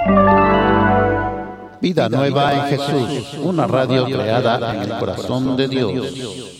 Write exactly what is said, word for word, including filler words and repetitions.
Vida Nueva en Jesús, una radio creada en el corazón de Dios.